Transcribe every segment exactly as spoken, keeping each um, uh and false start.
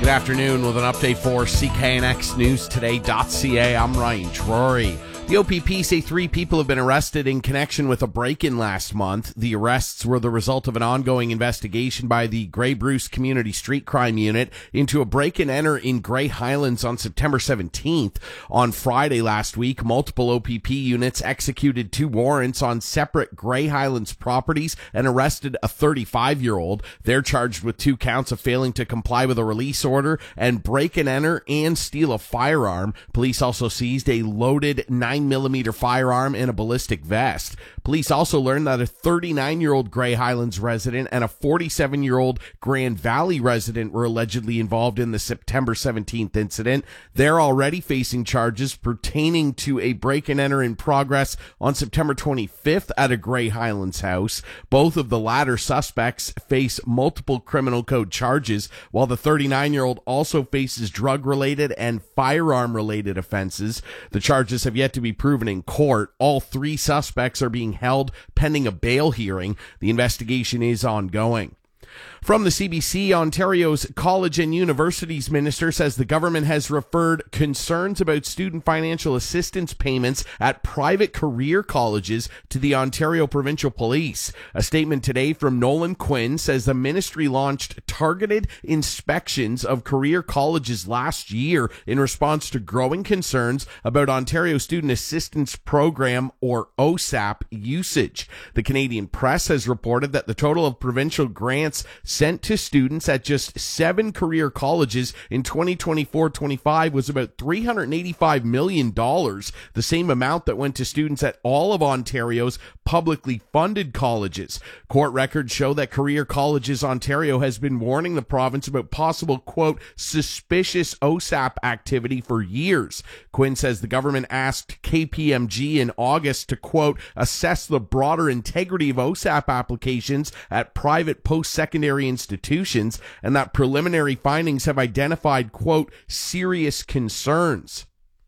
afternoon with an update for C K N X News Today.ca. I'm Ryan Drury. The O P P say three people have been arrested in connection with a break-in last month. The arrests were the result of an ongoing investigation by the Grey Bruce Community Street Crime Unit into a break-and-enter in Grey Highlands on September seventeenth. On Friday last week, multiple O P P units executed two warrants on separate Grey Highlands properties and arrested a thirty-five-year-old. They're charged with two counts of failing to comply with a release order and break-and-enter and steal a firearm. Police also seized a loaded nine millimeter firearm and a ballistic vest. Police also learned that a thirty-nine-year-old Grey Highlands resident and a forty-seven-year-old Grand Valley resident were allegedly involved in the September seventeenth incident. They're already facing charges pertaining to a break-and-enter in progress on September twenty-fifth at a Grey Highlands house. Both of the latter suspects face multiple criminal code charges, while the thirty-nine-year-old also faces drug-related and firearm-related offenses. The charges have yet to be proven in court. All three suspects are being held pending a bail hearing. The investigation is ongoing. From the C B C, Ontario's College and Universities Minister says the government has referred concerns about student financial assistance payments at private career colleges to the Ontario Provincial Police. A statement today from Nolan Quinn says the ministry launched targeted inspections of career colleges last year in response to growing concerns about Ontario Student Assistance Program, or O S A P, usage. The Canadian Press has reported that the total of provincial grants sent to students at just seven career colleges in twenty twenty-four twenty-five was about three hundred eighty-five million dollars, the same amount that went to students at all of Ontario's publicly funded colleges. Court records show that Career Colleges Ontario has been warning the province about possible, quote, suspicious O S A P activity for years. Quinn says the government asked K P M G in August to, quote, assess the broader integrity of O S A P applications at private post-secondary institutions, and that preliminary findings have identified, quote, serious concerns.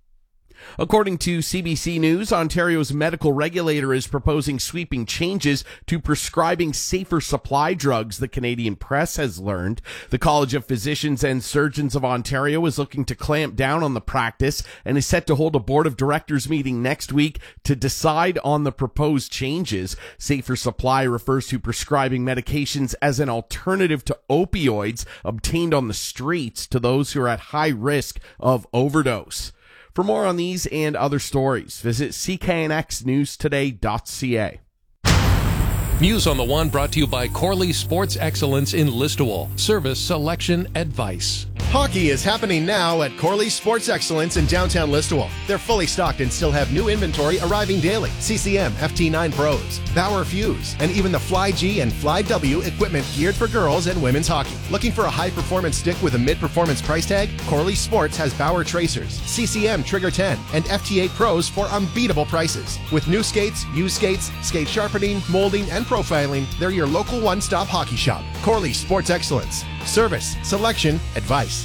According to C B C News, Ontario's medical regulator is proposing sweeping changes to prescribing safer supply drugs, the Canadian Press has learned. The College of Physicians and Surgeons of Ontario is looking to clamp down on the practice and is set to hold a board of directors meeting next week to decide on the proposed changes. Safer supply refers to prescribing medications as an alternative to opioids obtained on the streets to those who are at high risk of overdose. For more on these and other stories, visit C K N X News Today.ca. News on the One brought to you by Corley Sports Excellence in Listowel. Service, selection, advice. Hockey is happening now at Corley Sports Excellence in downtown Listowel. They're fully stocked and still have new inventory arriving daily. C C M, F T nine Pros, Bauer Fuse, and even the Fly G and Fly W equipment geared for girls and women's hockey. Looking for a high-performance stick with a mid-performance price tag? Corley Sports has Bauer Tracers, C C M Trigger ten, and F T eight Pros for unbeatable prices. With new skates, used skates, skate sharpening, molding, and profiling, they're your local one-stop hockey shop. Corley Sports Excellence. Service, selection, advice.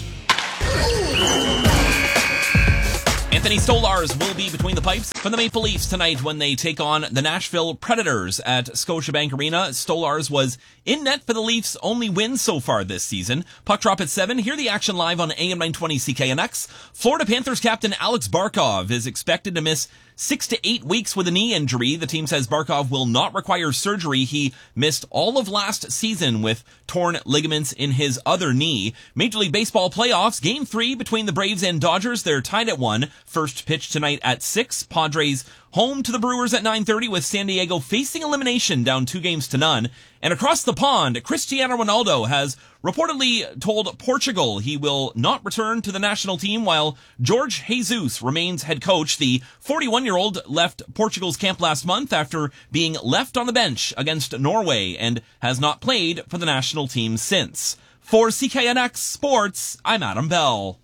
Anthony Stolarz will be between the pipes for the Maple Leafs tonight when they take on the Nashville Predators at Scotiabank Arena. Stolarz was in net for the Leafs' only win so far this season. Puck drop at seven. Hear the action live on A M nine twenty C K N X. Florida Panthers captain Alex Barkov is expected to miss six to eight weeks with a knee injury. The team says Barkov will not require surgery. He missed all of last season with torn ligaments in his other knee. Major League Baseball playoffs, game three between the Braves and Dodgers. They're tied at one. First pitch tonight at six. Padres home to the Brewers at nine thirty with San Diego facing elimination down two games to none. And across the pond, Cristiano Ronaldo has reportedly told Portugal he will not return to the national team while Jorge Jesus remains head coach. The forty-one-year-old left Portugal's camp last month after being left on the bench against Norway and has not played for the national team since. For C K N X Sports, I'm Adam Bell.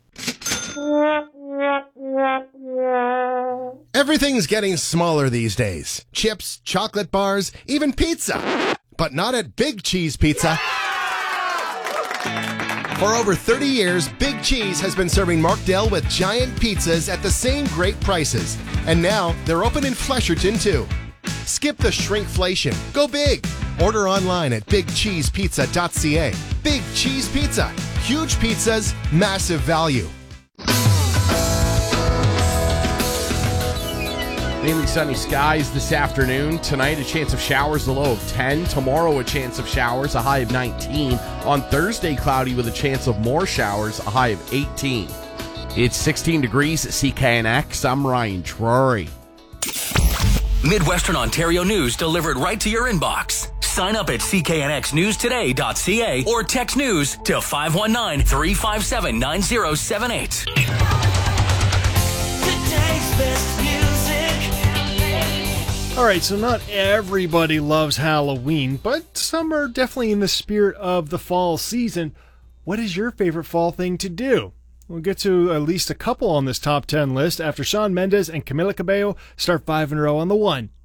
Everything's getting smaller these days. Chips, chocolate bars, even pizza. But not at Big Cheese Pizza. For over thirty years, Big Cheese has been serving Markdale with giant pizzas at the same great prices. And now, they're open in Flesherton, too. Skip the shrinkflation. Go big. Order online at big cheese pizza dot c a. Big Big Cheese Pizza. Huge pizzas, massive value. Mainly sunny skies this afternoon. Tonight, a chance of showers, a low of ten. Tomorrow, a chance of showers, a high of nineteen. On Thursday, cloudy with a chance of more showers, a high of eighteen. It's sixteen degrees at C K N X. I'm Ryan Drury. Midwestern Ontario news delivered right to your inbox. Sign up at c k n x news today dot c a or text news to five one nine, three five seven, nine zero seven eight. All right, so not everybody loves Halloween, but some are definitely in the spirit of the fall season. What is your favorite fall thing to do? We'll get to at least a couple on this top ten list after Shawn Mendes and Camila Cabello start five in a row on the one.